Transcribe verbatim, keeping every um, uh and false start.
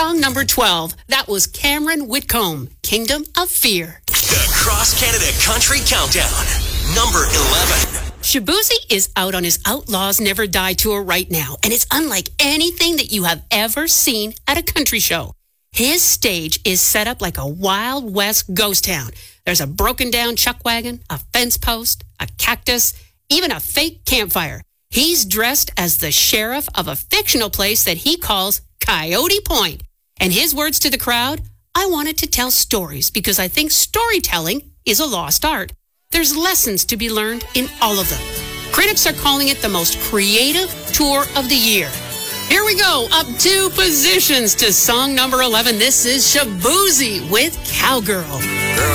Song number twelve. That was Cameron Whitcomb, Kingdom of Fear. The Cross Canada Country Countdown. Number eleven. Shaboozey is out on his Outlaws Never Die tour right now, and it's unlike anything that you have ever seen at a country show. His stage is set up like a Wild West ghost town. There's a broken down chuck wagon, a fence post, a cactus, even a fake campfire. He's dressed as the sheriff of a fictional place that he calls Coyote Point. And his words to the crowd, I wanted to tell stories because I think storytelling is a lost art. There's lessons to be learned in all of them. Critics are calling it the most creative tour of the year. Here we go, up two positions to song number eleven. This is Shaboozey with Cowgirl.